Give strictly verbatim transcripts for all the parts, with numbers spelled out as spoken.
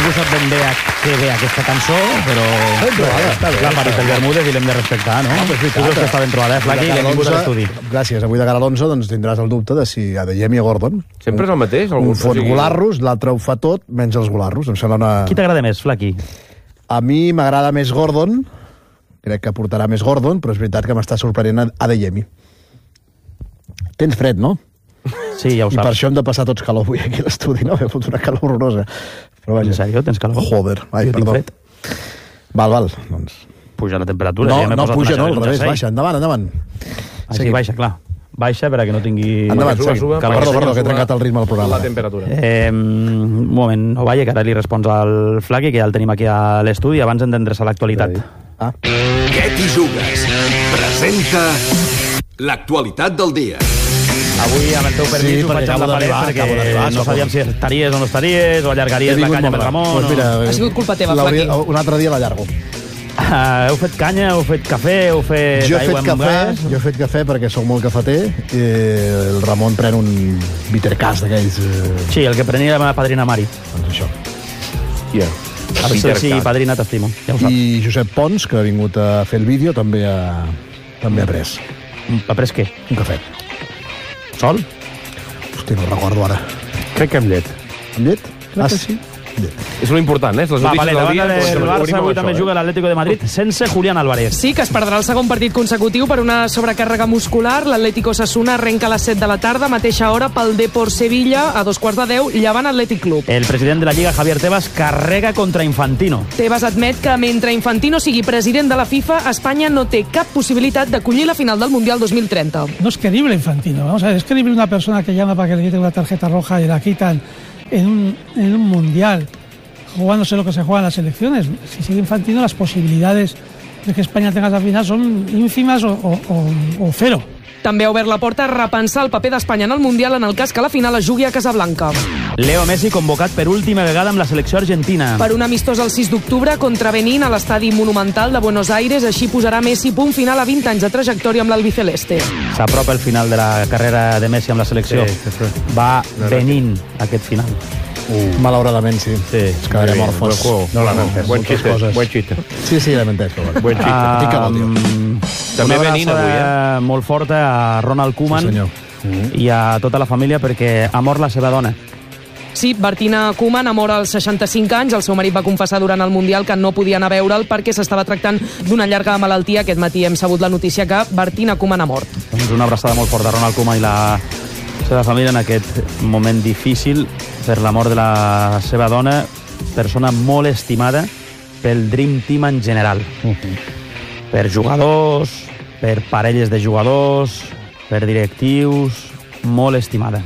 ningú sap ben bé a què ve aquesta cançó, però... Ben trobada, està bé. L'ha parit el Bermúdez i l'hem de respectar, no? Ah, pues Tu veus que està ben trobada, eh, Flaqui? Benvingut a l'estudi. Gràcies. Avui de cara a l'onze doncs, tindràs el dubte de si Adeyemi o Gordon. Sempre és el mateix? Un fot golarros, l'altre ho fa tot, menys els golarros. Em sembla una... Qui t'agrada més, Flaqui? A mi m'agrada més Gordon, crec que portarà més Gordon, però és veritat que m'està sorprenent Adeyemi. Tens fred, no? Sí, ja ho I saps. per això hem de passar tots calor avui aquí a l'estudi, no? M'he fot una calor horrorosa. Però vaja. En sèrio, tens calor? Joder, ai, Jo tinc perdó. fred. Val, val, doncs... Puja la temperatura. No, ja m'he no posat puja, una no, al jaqueta, revés, un baixa, endavant, endavant. Ah, sí, baixa, clar. Baixa perquè no tingui... Endavant, Suba, segui. suba, Perdó, perquè perdó, que he suba trencat el ritme del programa. La temperatura. Eh, un moment, Ovalle, que ara li respons al Flaqui, que ja el tenim aquí a l'estudi, abans hem d'endreçar l'actualitat. Ah. Què t'hi jugues? Presenta l'actualitat del dia. Avui, amb el teu permís, Sí, ho perquè faig amb acabo la paret, d'arribar, perquè acabo d'arribar, no sóc sabíem un- si estaries o no estaries, o allargaries la canya amb el Ramon... Doncs mira, o... Ha sigut culpa teva, l'hauria- Flaqui. Un altre dia l'allargo. Uh, heu fet canya, heu fet cafè, heu fet Jo he aigua fet amb cafè, gas... jo he fet cafè perquè sóc molt cafeter i el Ramon pren un bittercàs d'aquells... Eh, Sí, el que prenia la meva padrina Mari. doncs això. Yeah. A veure si padrina t'estimo, ja ho saps. I Josep Pons, que ha vingut a fer el vídeo, també ha, també ha pres Ha pres què? un cafè. Sol? Hosti, no ho recordo ara. Crec que amb llet. Amb llet? Crec que Ah, sí. Amb llet. És lo important, eh? Les Va, notícies vale, del davant dia... del doncs, Barça obrim amb avui això, també eh? juga l'Atlético de Madrid sense Julián Álvarez. Sí, que es perdrà el segon partit consecutiu per una sobrecàrrega muscular. L'Atlético Osasuna arrenca a les set de la tarda, mateixa hora pel Depor Sevilla, a dos quarts de deu, Llevant Atlètic Club. El president de la Lliga, Javier Tebas, carrega contra Infantino. Tebas admet que mentre Infantino sigui president de la FIFA, Espanya no té cap possibilitat d'acollir la final del Mundial dos mil trenta. No es creíble Infantino. Vamos a ver, es creíble una persona que llama para que le quiten una tarjeta roja y la quitan en un, en un mundial, jugándose lo que se juega en las elecciones. Si sigue Infantino, las posibilidades de que España tenga esa final son ínfimas o, o, o, o cero. També ha obert la porta a repensar el paper d'Espanya en el Mundial en el cas que la final es jugui a Casablanca. Leo Messi convocat per última vegada amb la selecció argentina. Per un amistós el sis d'octubre contra Benín a l'estadi Monumental de Buenos Aires, així posarà Messi punt final a vint anys de trajectòria amb l'albiceleste. S'apropa el final de la carrera de Messi amb la selecció. Sí, sí, sí. Va Benín, aquest final. Uh. Malauradament, sí. Sí. Es quedarem orfos. No l'han entès. Buen moltes xiste, coses. buen xiste. Sí, sí, l'hem entès, però bueno. Buen xiste. Ah, Dic que vol dir. Um, També una Benín avui, abraçada molt forta a Ronald Koeman Sí, senyor. i a tota la família perquè ha mort la seva dona. Sí, Bertina Koeman ha mort als seixanta-cinc anys. El seu marit va confessar durant el Mundial que no podia anar a veure'l perquè s'estava tractant d'una llarga malaltia. Aquest matí hem sabut la notícia que Bertina Koeman ha mort. Doncs una abraçada molt forta a Ronald Koeman i la seva família en aquest moment difícil per la mort de la seva dona, persona molt estimada pel Dream Team en general. Per jugadors, per parelles de jugadors, per directius, molt estimada.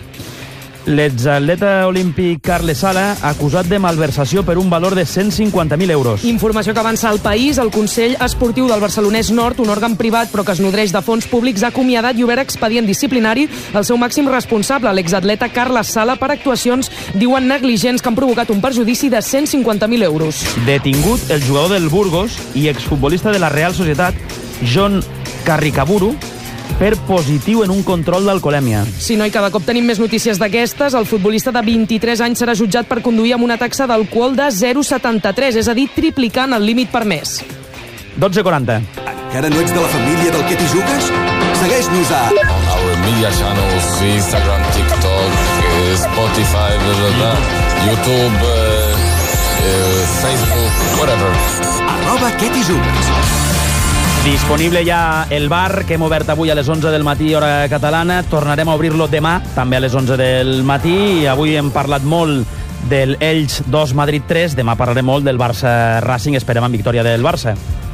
L'exatleta olímpic Carles Sala, acusat de malversació per un valor de cent cinquanta mil euros. Informació que avança al país. El Consell Esportiu del Barcelonès Nord, un òrgan privat però que es nodreix de fons públics, ha acomiadat i obert expedient disciplinari al seu màxim responsable, l'exatleta Carles Sala, per actuacions, diuen, negligents que han provocat un perjudici de cent cinquanta mil euros. Detingut el jugador del Burgos i exfutbolista de la Real Societat, John Carricaburu, per positiu en un control d'alcoholèmia. Si no, i cada cop tenim més notícies d'aquestes. El futbolista de vint-i-tres anys serà jutjat per conduir amb una taxa d'alcohol de zero coma setanta-tres, és a dir, triplicant el límit permès. dotze quaranta. Encara no ets de la família del Que t'hi jugues? Segueix-nos a on our media channels, Instagram, TikTok, uh, Spotify, blah, blah, blah, YouTube, uh, uh, Facebook, whatever. arroba Que t'hi jugues. Disponible ja el bar que hem obert avui a les onze del matí, hora catalana. Tornarem a obrir-lo demà, també a les onze del matí. I avui hem parlat molt del Elx dos Madrid tres. Demà parlarem molt del Barça Racing. Esperem en victòria del Barça.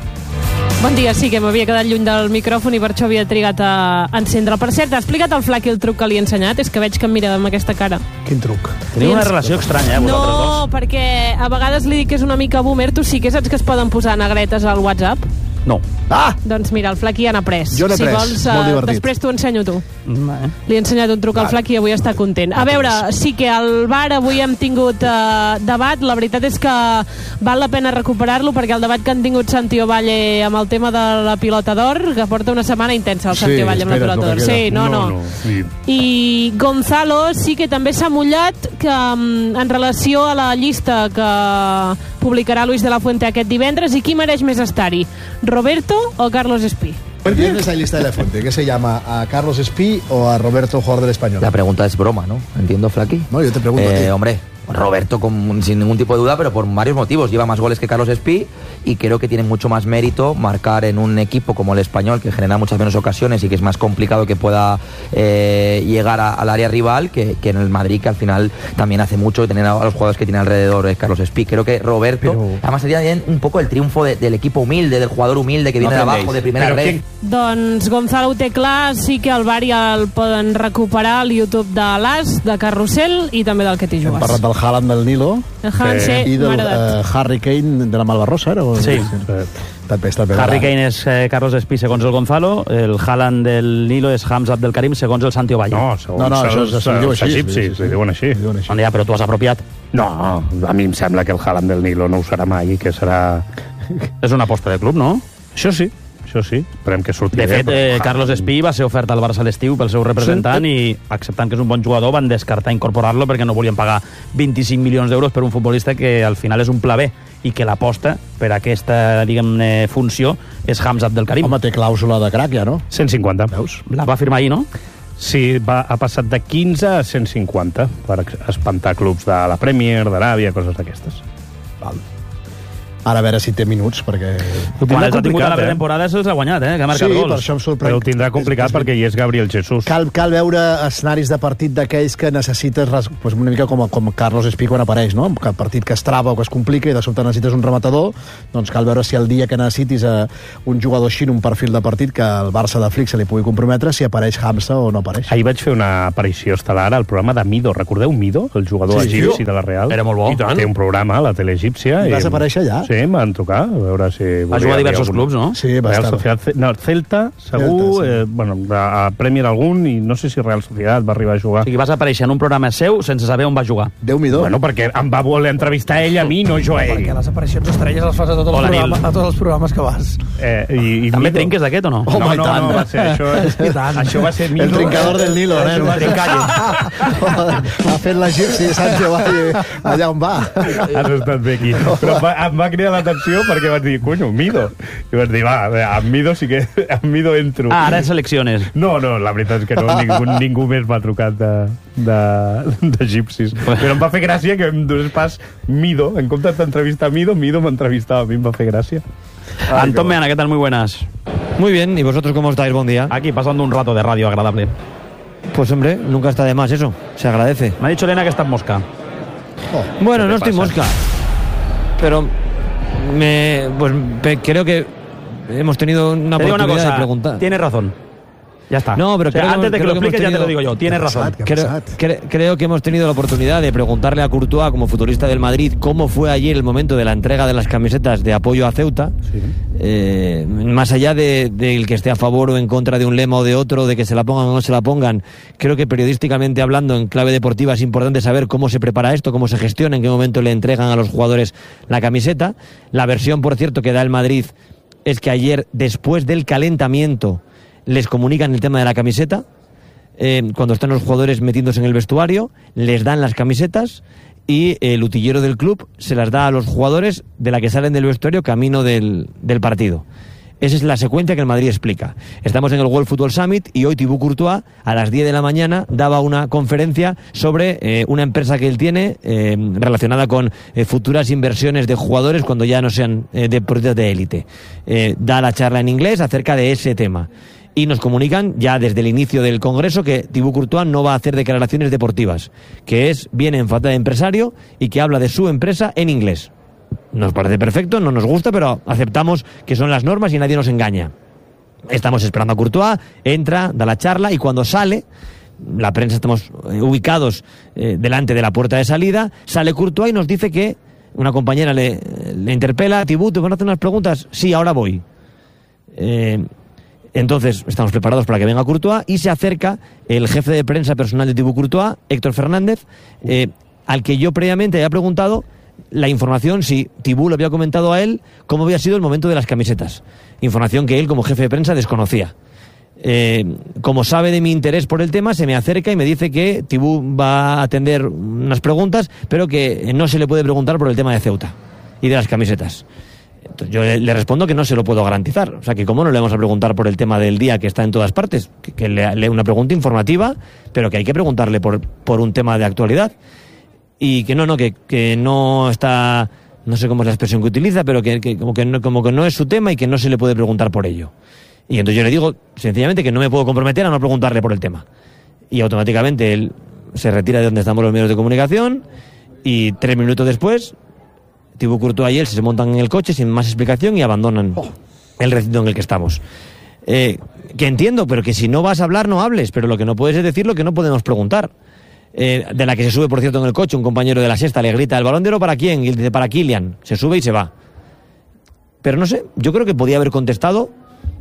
Bon dia, sí, que m'havia quedat lluny del micròfon i per això havia trigat a encendre'l. Per cert, ha explicat al Flaqui el truc que li he ensenyat? És que veig que em mira amb aquesta cara. Quin truc? Teniu una relació estranya, eh, vosaltres dos? No, perquè a vegades li dic que és una mica boomer. Tu sí que saps que es poden posar negretes al WhatsApp? No. Ah! Doncs mira, el Flaqui ja n'ha pres. Jo n'he si pres, vols, molt uh, divertit. després t'ho ensenyo tu. Eh? Li he ensenyat un truc al Flaqui i avui està content. A veure, sí que al bar avui hem tingut uh, debat. La veritat és que val la pena recuperar-lo perquè el debat que han tingut Santi Ovalle amb el tema de la pilota d'or, que porta una setmana intensa el Sí, Santi Ovalle amb la espera't, pilota d'or. el que Sí, no, no. no. I... I Gonzalo sí que també s'ha mullat que, um, en relació a la llista que publicarà Luis de la Fuente aquest divendres, i qui mereix més estar-hi, Roberto o Carlos Espí? ¿Quién es la lista de la Fuente? ¿Qué se llama? ¿A Carlos Espí o a Roberto, jugador del Español? La pregunta es broma, ¿no? Entiendo, Flaqui. No, yo te pregunto a ti. Eh, hombre, Roberto con, sin ningún tipo de duda, pero por varios motivos. Lleva más goles que Carlos Espí y creo que tiene mucho más mérito marcar en un equipo como el Español, que genera muchas menos ocasiones y que es más complicado que pueda eh, llegar a, al área rival, que, que en el Madrid, que al final también hace mucho, tener a los jugadores que tiene alrededor es Carlos Espí. Creo que Roberto, Pero... además sería bien un poco el triunfo de, del equipo humilde, del jugador humilde que viene No de abajo, de primera red. ¿quién? Doncs Gonzalo ho té clar, sí que el bar ja el poden recuperar al YouTube de l'As, de Carrusel i també del que t'hi Hem jugues. parlat del Haaland del Nilo El Haaland, sí, i del m'ha agradat. uh, Harry Kane de la Malvarrosa, era? O... Sí. També està bé. Harry Kane és eh, Carlos Espí, segons el Gonzalo. El Haaland del Nilo és Hamza Abdelkarim, segons el Santi Ovalle. No, segons No, no, això els, es- es diu així, els egipcis, sí, sí, sí. li diuen així. Diuen així. Bueno, ja, però tu has apropiat. No, a mi em sembla que el Haaland del Nilo no ho serà mai i que serà... És una aposta de club, no? Això sí, això sí. Esperem que surti De bé, fet, però eh, Haaland- Carlos Espí va ser ofert al Barça a l'estiu pel seu representant i, acceptant que és un bon jugador, van descartar incorporar-lo perquè no volien pagar vint-i-cinc milions d'euros per un futbolista que al final és un pla B i que l'aposta per aquesta, diguem-ne, funció és Hamza Abdelkarim. Home, té clàusula de crack ja, no? cent cinquanta. Veus? La va firmar ahir, no? Sí, va, ha passat de quinze a cent cinquanta per espantar clubs de la Premier, d'Aràbia, coses d'aquestes. Val. Ara a veure si té minuts, perquè... Ho Quan tindrà els ha tingut a la complicat, eh? pretemporada se'ls ha guanyat, eh? Que ha marcat Sí, per gols. això em sorprèn. Però ho tindrà complicat És- és- perquè hi és Gabriel Jesús. Cal, cal veure escenaris de partit d'aquells que necessites res- pues una mica com, com Carlos Espí quan apareix, no? Que partit que es trava o que es complica i de sobte necessites un rematador, doncs cal veure si el dia que necessitis a un jugador així en un perfil de partit que el Barça de Flick se li pugui comprometre, si apareix Hamza o no apareix. Ahir vaig fer una aparició estel·lar al programa de Mido. Recordeu Mido, el jugador Sí, egipci sí. de la Real? Era molt bo. I tant. Té un programa a la tele egípcia. I vas em- aparèixer allà? Sí, em van trucar, a veure si... Va jugar a diversos clubs, no? Sí, va Real estar... Sociedad, no, Celta, segur, Celta, sí. eh, bueno, a a Premier algun, i no sé si Real Sociedad va arribar a jugar. O sigui, vas aparèixer en un programa seu sense saber on va jugar. Déu-n'hi-do. Bueno, perquè em va voler entrevistar ell a mi, no jo a ell. Perquè les aparicions estrelles les fas a tots els, Hola, Nil. programes, a tots els programes que vas. Eh, i, i També Mido- trinques d'aquest o no? Home, no, i no, tant. no, va ser això. I tant. Això va ser Mido. El trincador del Nilo, Això nen. va ser Ha fet l'egipci Sancho Valle allà on va. Has estat bé aquí. Però va, em va cridar l'atenció perquè vaig dir, conyo, Mido. I vaig dir, va, amb Mido sí que... Amb Mido entro. Ah, ara en selecciones. No, no, la veritat és que no, ningú, ningú més m'ha trucat de- de- d'egipcis. De, Però em va fer gràcia que em donés pas Mido. En comptes d'entrevistar Mido, Mido m'entrevistava a mi, em va fer gràcia. Antón Meana, ¿qué tal? Muy buenas. Muy bien, ¿y vosotros cómo estáis? Buen día. Aquí, pasando un rato de radio agradable. Pues hombre, nunca está de más eso, se agradece. Me ha dicho Elena que está en mosca. Bueno, ¿Qué no te estoy pasa? mosca, pero me, pues pe- creo que hemos tenido una Te digo una oportunidad cosa, de preguntar. tienes razón. Ya está. No, pero O sea, creo que antes hemos- de que creo lo que hemos expliques ya te lo tenido- digo yo. Tienes ¿Qué ha razón. pasado? ¿Qué ha Creo, pasado? cre- creo que hemos tenido la oportunidad de preguntarle a Courtois, como futbolista del Madrid, cómo fue ayer el momento de la entrega de las camisetas de apoyo a Ceuta. Eh, más allá de, del que esté a favor o en contra de un lema o de otro, de que se la pongan o no se la pongan, creo que periodísticamente hablando, en clave deportiva, es importante saber cómo se prepara esto, cómo se gestiona, en qué momento le entregan a los jugadores la camiseta. La versión, por cierto, que da el Madrid es que ayer, después del calentamiento, les comunican el tema de la camiseta. Eh, cuando están los jugadores metiéndose en el vestuario, les dan las camisetas y el utillero del club se las da a los jugadores de la que salen del vestuario camino del, del partido. Esa es la secuencia que el Madrid explica. Estamos en el World Football Summit y hoy Thibaut Courtois a las diez de la mañana daba una conferencia sobre eh, una empresa que él tiene eh, relacionada con eh, futuras inversiones de jugadores cuando ya no sean eh, deportistas de élite. Eh, da la charla en inglés acerca de ese tema. Y nos comunican ya desde el inicio del Congreso que Thibaut Courtois no va a hacer declaraciones deportivas, que es viene en falta de empresario y que habla de su empresa en inglés. Nos parece perfecto, no nos gusta, pero aceptamos que son las normas y nadie nos engaña. Estamos esperando a Courtois, entra, da la charla y cuando sale, la prensa estamos eh, ubicados eh, delante de la puerta de salida, sale Courtois y nos dice que una compañera le, le interpela, Thibaut, ¿te van a hacer unas preguntas? Sí, ahora voy. Eh, entonces, estamos preparados para que venga Courtois y se acerca el jefe de prensa personal de Thibaut Courtois, Héctor Fernández, eh, al que yo previamente había preguntado la información, si Thibaut le había comentado a él cómo había sido el momento de las camisetas. Información que él, como jefe de prensa, desconocía. Eh, como sabe de mi interés por el tema, se me acerca y me dice que Thibaut va a atender unas preguntas, pero que no se le puede preguntar por el tema de Ceuta y de las camisetas. Entonces yo le respondo que no se lo puedo garantizar. O sea, que cómo no le vamos a preguntar por el tema del día que está en todas partes, que, que le, le una pregunta informativa, pero que hay que preguntarle por, por un tema de actualidad. Y que no, no, que, que no está, no sé cómo es la expresión que utiliza, pero que, que, como que no, como que no es su tema y que no se le puede preguntar por ello. Y entonces yo le digo sencillamente que no me puedo comprometer a no preguntarle por el tema. Y automáticamente él se retira de donde estamos los medios de comunicación y tres minutos después Thibaut Courtois y él se montan en el coche sin más explicación y abandonan oh. el recinto en el que estamos. Eh, que entiendo, pero que si no vas a hablar, no hables. Pero lo que no puedes es decir lo que no podemos preguntar. Eh, de la que se sube, por cierto, en el coche un compañero de la siesta, le grita: ¿el Balón de Oro para quién? Y él dice: para Kylian. Se sube y se va. Pero no sé, yo creo que podía haber contestado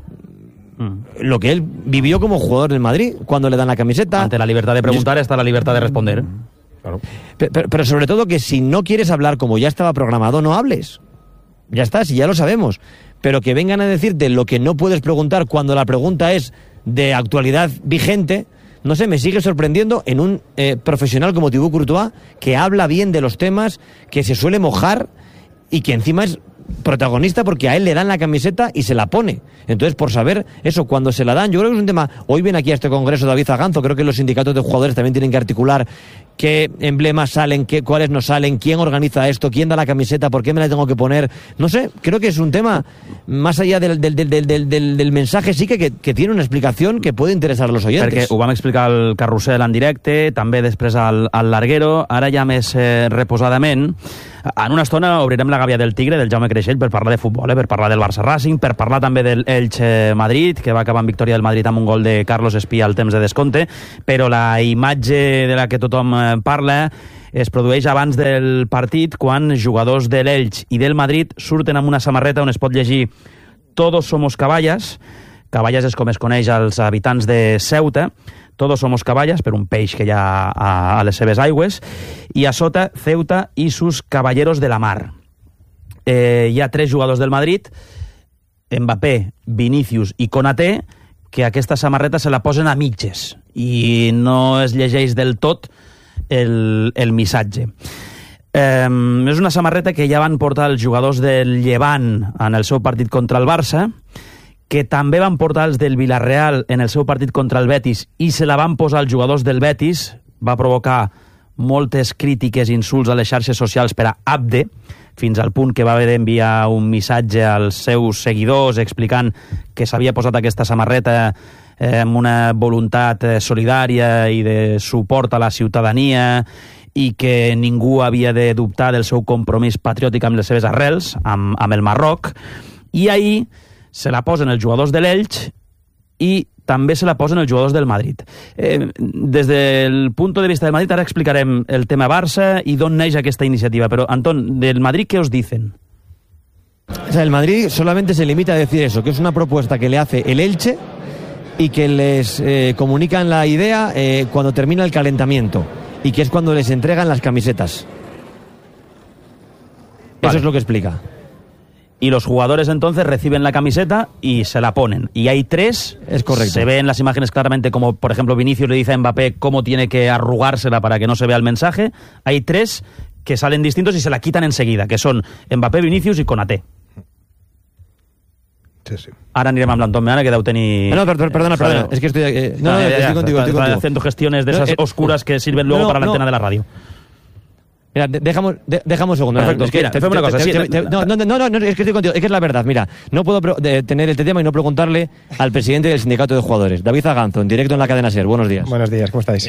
mm. lo que él vivió como jugador del Madrid, cuando le dan la camiseta. Ante la libertad de preguntar está la libertad de responder. Claro. Pero, pero, pero sobre todo que si no quieres hablar como ya estaba programado, no hables. Ya está, si ya lo sabemos. Pero que vengan a decirte lo que no puedes preguntar cuando la pregunta es de actualidad vigente, no sé, me sigue sorprendiendo en un eh, profesional como Thibaut Courtois, que habla bien de los temas, que se suele mojar y que encima es protagonista porque a él le dan la camiseta y se la pone. Entonces, por saber eso, cuando se la dan, yo creo que es un tema. Hoy viene aquí a este congreso David Zaganzo, creo que los sindicatos de jugadores también tienen que articular qué emblemas salen, qué, cuáles no salen, quién organiza esto, quién da la camiseta, por qué me la tengo que poner. No sé, creo que es un tema, más allá del, del, del, del, del, del mensaje, sí que, que, que tiene una explicación que puede interesar a los oyentes. Perquè ho vam explicar al Carrusel en directe, també després al, al Larguero, ara ja més eh, reposadament. En una estona obrirem la gàbia del Tigre, del Jaume Creixell, per parlar de futbol, eh, per parlar del Barça Racing, per parlar també del Elche Madrid, que va acabar en victòria del Madrid amb un gol de Carlos Espí al temps de descompte, però la imatge de la que tothom parla es produeix abans del partit, quan jugadors de l'Elx i del Madrid surten amb una samarreta on es pot llegir «Todos somos caballas». Caballas és com es coneix als habitants de Ceuta. «Todos somos caballas», per un peix que hi ha a, a les seves aigües. I a sota, «Ceuta y sus caballeros de la mar». Eh, hi ha tres jugadors del Madrid, Mbappé, Vinícius i Konaté, que aquesta samarreta se la posen a mitges i no es llegeix del tot el, el missatge. Eh, és una samarreta que ja van portar els jugadors del Llevant en el seu partit contra el Barça, que també van portar els del Villarreal en el seu partit contra el Betis i se la van posar els jugadors del Betis. Va provocar moltes crítiques i insults a les xarxes socials per a Abde, fins al punt que va haver d'enviar un missatge als seus seguidors explicant que s'havia posat aquesta samarreta eh, amb una voluntat solidària i de suport a la ciutadania i que ningú havia de dubtar del seu compromís patriòtic amb les seves arrels, amb, amb el Marroc. I ahir se la posen els jugadors de l'Elx i també se la posen els jugadors del Madrid. Eh, des del punt de vista del Madrid, ara explicarem el tema Barça i d'on neix aquesta iniciativa. Però, Antón, del Madrid, ¿qué os dicen? O sea, el Madrid solamente se limita a decir eso, que es una propuesta que le hace el Elche y que les eh, comunican la idea eh, cuando termina el calentamiento y que es cuando les entregan las camisetas. Vale. Eso es lo que explica. Y los jugadores entonces reciben la camiseta y se la ponen. Y hay tres. Es correcto. Se ve en las imágenes claramente como, por ejemplo, Vinicius le dice a Mbappé cómo tiene que arrugársela para que no se vea el mensaje. Hay tres que salen distintos y se la quitan enseguida, que son Mbappé, Vinicius y Konaté. Sí, sí. Ara anirem amb l'Anton Meana, que deu tenir... No, perdona, perdona, perdona. Es que estoy... Eh, no, no, no, estoy contigo, estoy contigo. Haciendo gestiones de esas oscuras que sirven luego para la antena de la radio. Mira, dejamos, de, dejamos un segundo. Perfecto, es que, mira, te, te, una cosa. Te, te, te, no, no, no, no, no, es que estoy contigo, es que es la verdad. Mira, no puedo pro, de, tener este tema y no preguntarle al presidente del sindicato de jugadores, David Zaganzo, en directo en la cadena SER. Buenos días. Buenos días, ¿cómo estáis? Eh,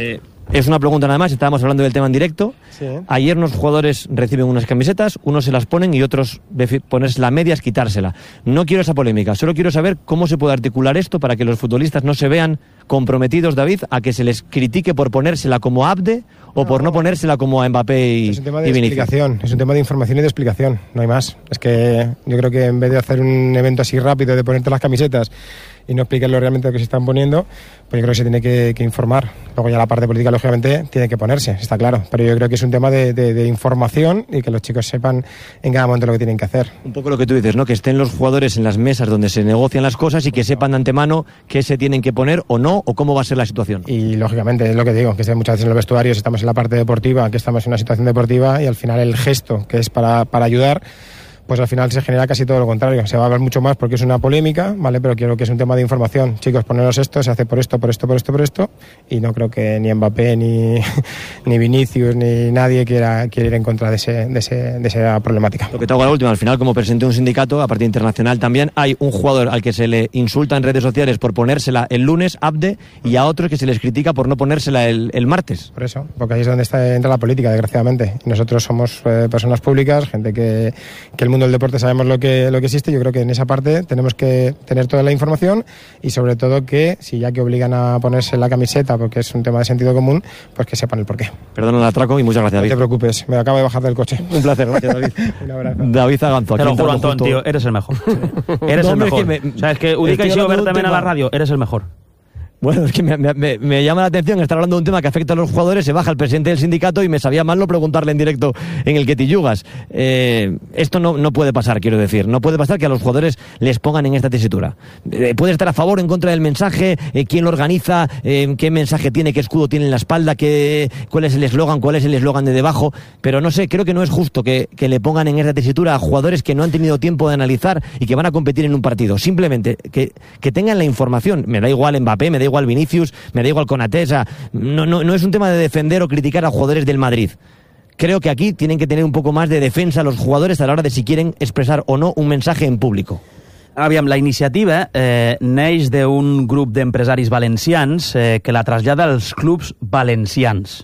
Es una pregunta nada más, estábamos hablando del tema en directo. Sí. Ayer unos jugadores reciben unas camisetas, unos se las ponen y otros ponerse la media es quitársela. No quiero esa polémica, solo quiero saber cómo se puede articular esto para que los futbolistas no se vean comprometidos, David, a que se les critique por ponérsela como a Abde o no, por no ponérsela como a Mbappé y, es un tema de y Vinicius. Explicación, es un tema de información y de explicación, no hay más. Es que yo creo que en vez de hacer un evento así rápido de ponerte las camisetas y no explicarlo realmente lo que se están poniendo, pues yo creo que se tiene que, que informar. Luego ya la parte política, lógicamente, tiene que ponerse, está claro. Pero yo creo que es un tema de, de, de información y que los chicos sepan en cada momento lo que tienen que hacer. Un poco lo que tú dices, ¿no? Que estén los jugadores en las mesas donde se negocian las cosas y que sepan de antemano qué se tienen que poner o no, o cómo va a ser la situación. Y lógicamente, es lo que digo, que muchas veces en los vestuarios estamos en la parte deportiva, que estamos en una situación deportiva y al final el gesto, que es para, para ayudar, pues al final se genera casi todo lo contrario. Se va a hablar mucho más porque es una polémica, ¿vale? Pero creo que es un tema de información. Chicos, poneros esto, se hace por esto, por esto, por esto, por esto, y no creo que ni Mbappé, ni, ni Vinicius, ni nadie quiera, quiera ir en contra de, ese, de, ese, de esa problemática. Lo que te hago la última, al final, como presidente de un sindicato, a partir internacional también, hay un jugador al que se le insulta en redes sociales por ponérsela el lunes, Abde, y a otros que se les critica por no ponérsela el, el martes. Por eso, porque ahí es donde está, entra la política, desgraciadamente. Nosotros somos eh, personas públicas, gente que, que el mundo del deporte sabemos lo que, lo que existe. Yo creo que en esa parte tenemos que tener toda la información y sobre todo que si ya que obligan a ponerse la camiseta porque es un tema de sentido común, pues que sepan el porqué. Perdona el atraco y muchas gracias, David. No te preocupes, me acabo de bajar del coche. Un placer, gracias, David. Un abrazo. David Zaganzo. Te lo juro, Anton, justo... tío, eres el mejor. Eres no, el mejor. Es que me... O sea, es que ho dic així obertament a la ràdio, eres el mejor. Bueno, es que me, me, me llama la atención estar hablando de un tema que afecta a los jugadores, se baja el presidente del sindicato y me sabía mal no preguntarle en directo en el que te yugas. Eh, esto no, no puede pasar, quiero decir. No puede pasar que a los jugadores les pongan en esta tesitura. Eh, puede estar a favor o en contra del mensaje, eh, quién lo organiza, eh, qué mensaje tiene, qué escudo tiene en la espalda, qué, cuál es el eslogan, cuál es el eslogan de debajo. Pero no sé, creo que no es justo que, que le pongan en esta tesitura a jugadores que no han tenido tiempo de analizar y que van a competir en un partido. Simplemente que, que tengan la información. Me da igual Mbappé, me da igual Vinicius, me da igual Konaté. No, no, no es un tema de defender o criticar a jugadores del Madrid. Creo que aquí tienen que tener un poco más de defensa los jugadores a la hora de si quieren expresar o no un mensaje en público. Aviam, la iniciativa eh, neix d'un grup d'empresaris valencians eh, que la trasllada als clubs valencians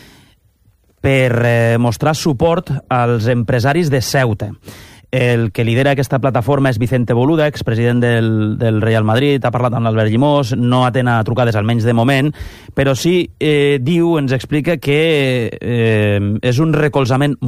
per eh, mostrar suport als empresaris de Ceuta. El que lidera aquesta plataforma és Vicente Boluda, expresident del, del Real Madrid, ha parlat amb l'Albert Llimós, no atén a trucades almenys de moment, però sí eh, diu, ens explica que eh, és un recolzament